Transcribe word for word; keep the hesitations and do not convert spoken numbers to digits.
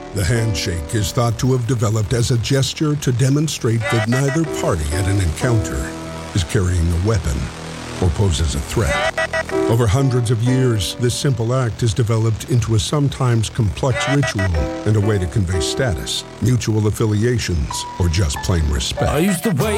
The handshake is thought to have developed as a gesture to demonstrate that neither party at an encounter is carrying a weapon or poses a threat. Over hundreds of years, this simple act has developed into a sometimes complex ritual and a way to convey status, mutual affiliations, or just plain respect. I used to wait